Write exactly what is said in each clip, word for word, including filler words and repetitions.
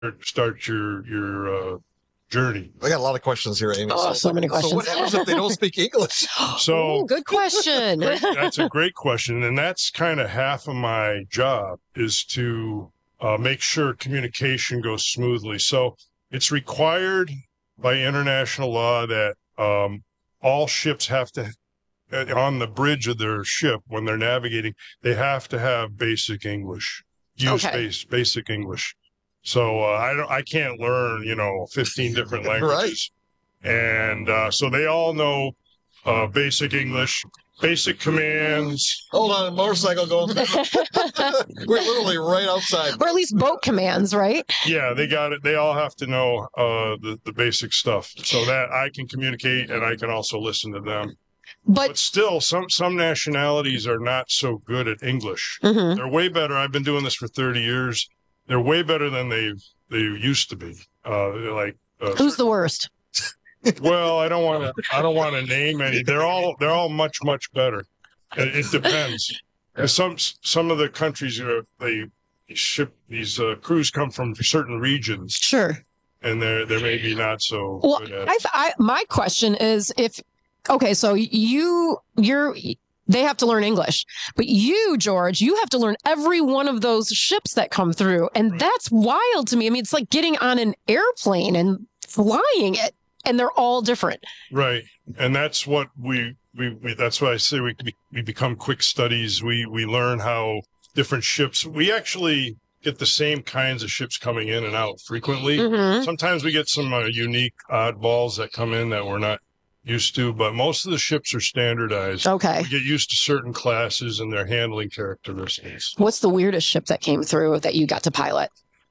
start your your uh, journey. I got a lot of questions here, Amy. Oh, so, so many questions. So what happens if they don't speak English? So Ooh, good question. great, that's a great question, and that's kind of half of my job is to uh, make sure communication goes smoothly. So it's required by international law that um, all ships have to, on the bridge of their ship when they're navigating, they have to have basic English, use Okay. base, basic English. So uh, I don't, I can't learn, you know, fifteen different languages, and uh, so they all know uh, basic English, basic commands. Hold on, a motorcycle going. We're literally right outside. Or at least boat commands, right? Yeah, they got it. They all have to know uh, the the basic stuff so that I can communicate and I can also listen to them. But, But still, some some nationalities are not so good at English. Mhm. They're way better. I've been doing this for thirty years. They're way better than they they used to be. Uh, they're like uh, who's the worst? well, I don't want to. I don't want to name any. They're all. They're all much, much better. It, it depends. Some some of the countries are they ship these uh, crews come from certain regions, Sure. and they're they're maybe not so Well, good at. I, I, my question is if, okay, so you, you're, they have to learn English, but you, George, you have to learn every one of those ships that come through. And that's wild to me. I mean, it's like getting on an airplane and flying it, and they're all different. Right, and that's what we we, we that's why I say we we become quick studies. We we learn how different ships. We actually get the same kinds of ships coming in and out frequently. Mhm. Sometimes we get some uh, unique oddballs that come in that we're not used to, but most of the ships are standardized. Okay. We get used to certain classes and their handling characteristics. What's the weirdest ship that came through that you got to pilot?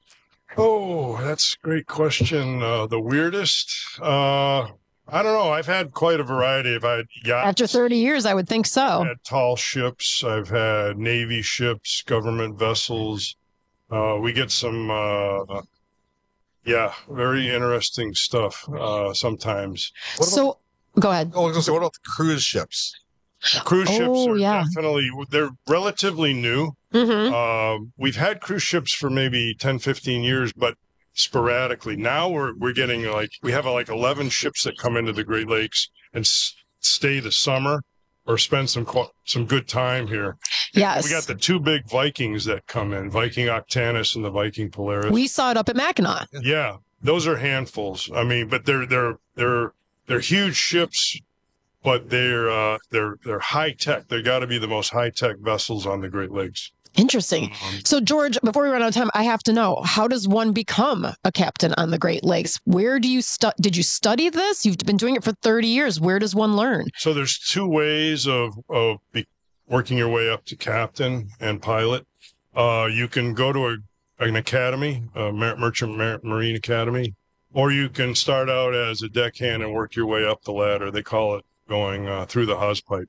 Oh, that's a great question. Uh, the weirdest? Uh, I don't know. I've had quite a variety. I've had yachts. After thirty years, I would think so. I've had tall ships. I've had Navy ships, government vessels. Uh, we get some, uh, yeah, very interesting stuff uh, sometimes. What about, So, go ahead. oh, I was going to say, what about the cruise ships? Cruise ships Oh, are yeah. definitely, they're relatively new. Mm-hmm. Uh, we've had cruise ships for maybe ten, fifteen years, but sporadically. Now we're we're getting like, we have uh, like eleven ships that come into the Great Lakes and s- stay the summer or spend some qu- some good time here. Yes. We got the two big Vikings that come in, Viking Octanus and the Viking Polaris. We saw it up at Mackinac. Yeah, those are handfuls. I mean, but they're they're they're they're huge ships, but they're uh, they're they're high tech. They got to be the most high tech vessels on the Great Lakes. Interesting. Um, So, George, before we run out of time, I have to know, how does one become a captain on the Great Lakes? Where do you stu- did you study this? You've been doing it for thirty years. Where does one learn? So there's two ways of of be, working your way up to captain and pilot. Uh, you can go to a, an academy, a mer- merchant mar- marine academy, or you can start out as a deckhand and work your way up the ladder. They call it going uh, through the hawse pipe.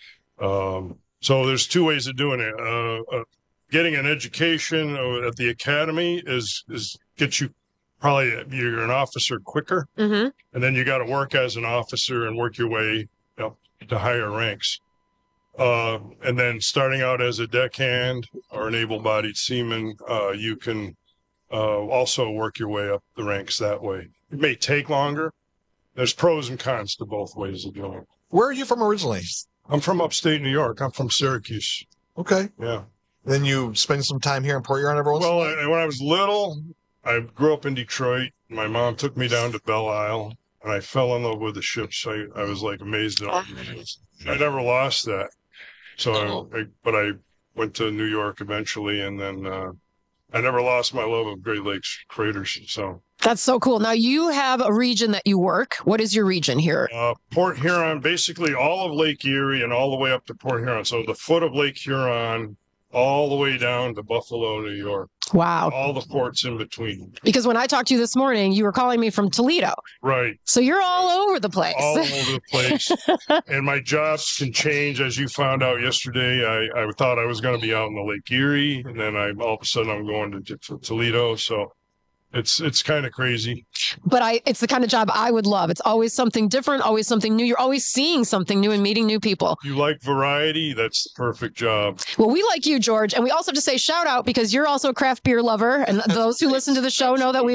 Um, so there's two ways of doing it. Uh, uh, getting an education at the academy is is gets you probably you're an officer quicker, Mm-hmm. and then you got to work as an officer and work your way up to higher ranks. Uh, and then starting out as a deckhand or an able-bodied seaman, uh, you can uh, also work your way up the ranks that way. It may take longer. There's pros and cons to both ways of doing it. Where are you from originally? I'm from upstate New York. I'm from Syracuse. Okay. Yeah. Then you spend some time here in Port Huron every once in a Well, while? I, when I was little, I grew up in Detroit. My mom took me down to Belle Isle, and I fell in love with the ships. I, I was like amazed at all. I never lost that. So, I, I, but I went to New York eventually, and then uh, I never lost my love of Great Lakes craters. So, That's so cool. Now, you have a region that you work. What is your region here? uh, Port Huron, basically all of Lake Erie and all the way up to Port Huron. So the foot of Lake Huron, all the way down to Buffalo, New York. Wow. All the ports in between. Because when I talked to you this morning, you were calling me from Toledo. Right. So you're all over the place. All over the place. And my jobs can change, as you found out yesterday. I, I thought I was going to be out in the Lake Erie, and then I all of a sudden I'm going to, to Toledo. So It's it's kind of crazy. But I, it's the kind of job I would love. It's always something different, always something new. You're always seeing something new and meeting new people. You like variety? That's the perfect job. Well, we like you, George. And we also have to say shout out because you're also a craft beer lover. And those who listen to the show know that we